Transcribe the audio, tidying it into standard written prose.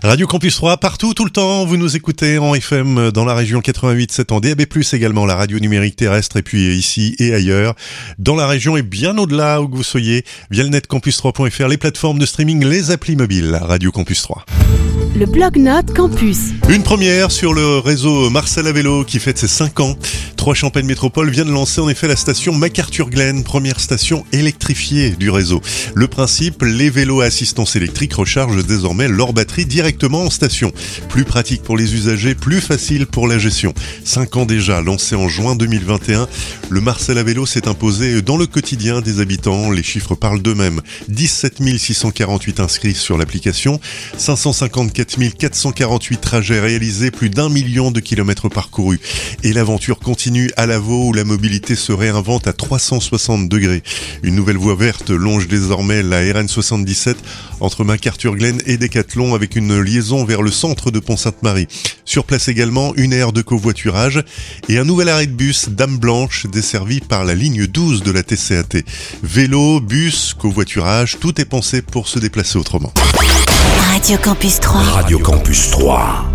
Radio Campus 3, partout, tout le temps, vous nous écoutez en FM dans la région 88.7, en DAB+, également la radio numérique terrestre, et puis ici et ailleurs, dans la région et bien au-delà où que vous soyez, via le net campus3.fr, les plateformes de streaming, les applis mobiles, Radio Campus 3. Le Blog-Notes Campus. Une première sur le réseau Marcel à vélo qui fête ses 5 ans. Trois-Champagne Métropole vient de lancer en effet la station MacArthur-Glen, première station électrifiée du réseau. Le principe, les vélos à assistance électrique rechargent désormais leur batterie directement en station. Plus pratique pour les usagers, plus facile pour la gestion. 5 ans déjà, lancé en juin 2021, le Marcel à vélo s'est imposé dans le quotidien des habitants. Les chiffres parlent d'eux-mêmes. 17 648 inscrits sur l'application, 554 448 trajets réalisés, plus d'1 million de kilomètres parcourus. Et l'aventure continue à Lavaux où la mobilité se réinvente à 360 degrés. Une nouvelle voie verte longe désormais la RN77 entre MacArthur-Glen et Décathlon avec une liaison vers le centre de Pont-Sainte-Marie. Sur place également, une aire de covoiturage et un nouvel arrêt de bus Dame Blanche desservi par la ligne 12 de la TCAT. Vélo, bus, covoiturage, tout est pensé pour se déplacer autrement. Radio Campus 3. Radio Campus 3.